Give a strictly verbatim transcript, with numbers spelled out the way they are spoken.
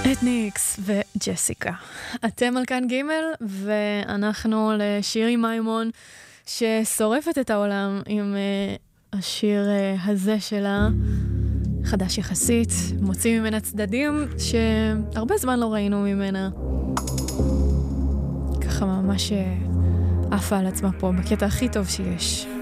אתניקס וג'סיקה. אתם על כאן גימל, ואנחנו לשירי מימון ששורפת את העולם עם uh, השיר uh, הזה שלה, חדש יחסית, מוציא ממנה צדדים שהרבה זמן לא ראינו ממנה. ככה ממש עפה על עצמה פה, בקטע הכי טוב שיש.